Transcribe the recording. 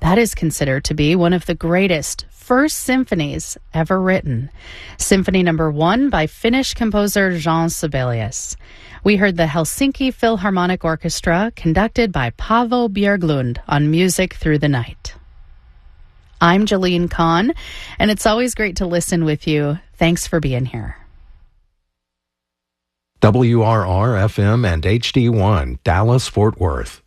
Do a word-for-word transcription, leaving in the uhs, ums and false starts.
That is considered to be one of the greatest first symphonies ever written. Symphony number one by Finnish composer Jean Sibelius. We heard the Helsinki Philharmonic Orchestra, conducted by Paavo Björklund, on Music Through the Night. I'm Jolene Kahn, and it's always great to listen with you. Thanks for being here. W R R F M and H D one, Dallas, Fort Worth.